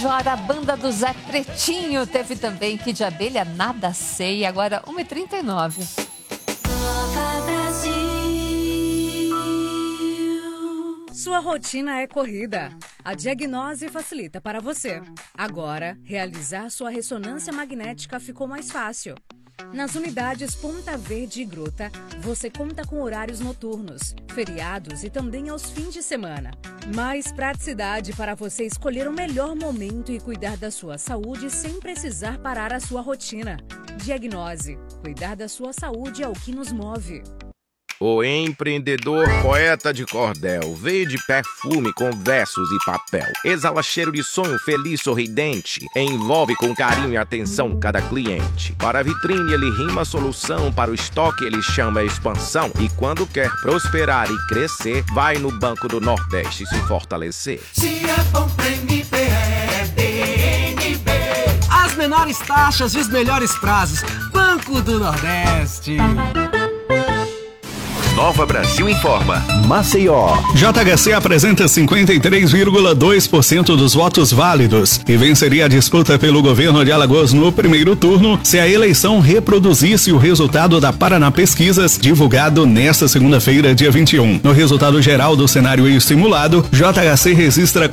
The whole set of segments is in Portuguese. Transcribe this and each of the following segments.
Major, a banda do Zé Pretinho. Teve também Kid de Abelha, Nada Sei. Agora 1h39. Sua rotina é corrida. A Diagnose facilita para você. Agora, realizar sua ressonância magnética ficou mais fácil. Nas unidades Ponta Verde e Gruta, você conta com horários noturnos, feriados e também aos fins de semana. Mais praticidade para você escolher o melhor momento e cuidar da sua saúde sem precisar parar a sua rotina. Diagnose. Cuidar da sua saúde é o que nos move. O empreendedor poeta de cordel veio de perfume com versos e papel. Exala cheiro de sonho feliz, sorridente. Envolve com carinho e atenção cada cliente. Para a vitrine ele rima a solução, para o estoque ele chama a expansão. E quando quer prosperar e crescer, vai no Banco do Nordeste se fortalecer. Se é bom pra MB, é DNB. As menores taxas e os melhores prazos. Banco do Nordeste. Nova Brasil informa. Maceió. JHC apresenta 53,2% dos votos válidos e venceria a disputa pelo governo de Alagoas no primeiro turno se a eleição reproduzisse o resultado da Paraná Pesquisas, divulgado nesta segunda-feira, dia 21. No resultado geral do cenário estimulado, JHC registra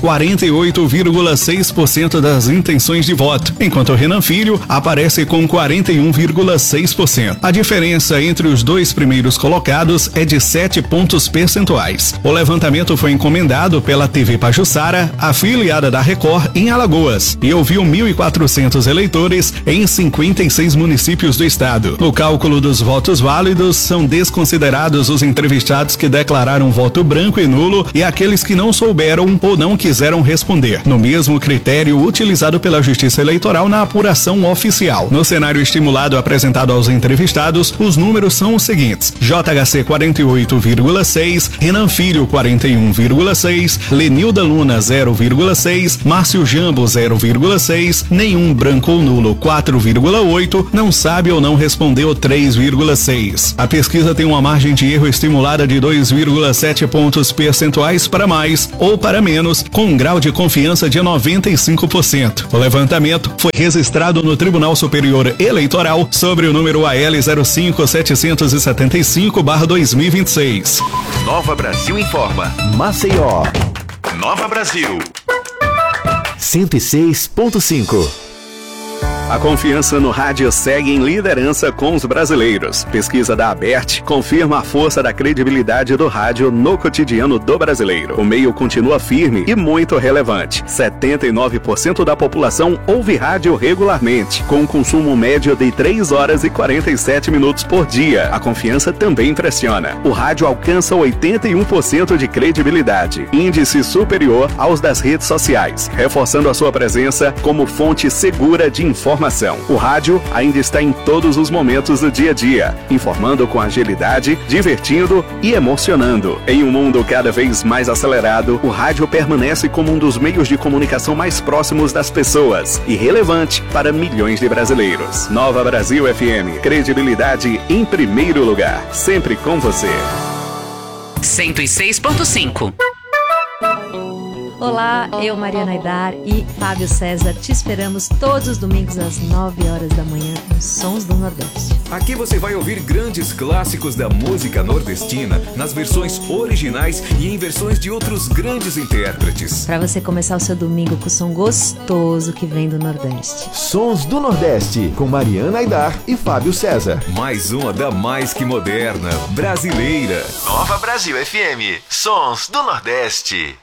48,6% das intenções de voto, enquanto Renan Filho aparece com 41,6%. A diferença entre os dois primeiros colocados é de 7 pontos percentuais. O levantamento foi encomendado pela TV Pajuçara, afiliada da Record, em Alagoas, e ouviu 1.400 eleitores em 56 municípios do estado. No cálculo dos votos válidos, são desconsiderados os entrevistados que declararam voto branco e nulo e aqueles que não souberam ou não quiseram responder, no mesmo critério utilizado pela Justiça Eleitoral na apuração oficial. No cenário estimulado apresentado aos entrevistados, os números são os seguintes: JHC 48,6%, Renan Filho 41,6%, Lenilda Luna 0,6%, Márcio Jambo 0,6%, nenhum branco ou nulo 4,8%, não sabe ou não respondeu 3,6%. A pesquisa tem uma margem de erro estimulada de 2,7 pontos percentuais para mais ou para menos, com um grau de confiança de 95%. O levantamento foi registrado no Tribunal Superior Eleitoral sobre o número AL 05775/2026. Nova Brasil informa. Maceió. Nova Brasil. 106.5. A confiança no rádio segue em liderança com os brasileiros. Pesquisa da Abert confirma a força da credibilidade do rádio no cotidiano do brasileiro. O meio continua firme e muito relevante. 79% da população ouve rádio regularmente, com um consumo médio de 3 horas e 47 minutos por dia. A confiança também impressiona. O rádio alcança 81% de credibilidade, índice superior aos das redes sociais, reforçando a sua presença como fonte segura de informação. O rádio ainda está em todos os momentos do dia a dia, informando com agilidade, divertindo e emocionando. Em um mundo cada vez mais acelerado, o rádio permanece como um dos meios de comunicação mais próximos das pessoas e relevante para milhões de brasileiros. Nova Brasil FM, credibilidade em primeiro lugar, sempre com você. 106.5. Olá, eu, Mariana Aidar e Fábio César, te esperamos todos os domingos às 9 horas da manhã nos Sons do Nordeste. Aqui você vai ouvir grandes clássicos da música nordestina nas versões originais e em versões de outros grandes intérpretes. Para você começar o seu domingo com o som gostoso que vem do Nordeste. Sons do Nordeste, com Mariana Aidar e Fábio César. Mais uma da mais que moderna, brasileira. Nova Brasil FM, Sons do Nordeste.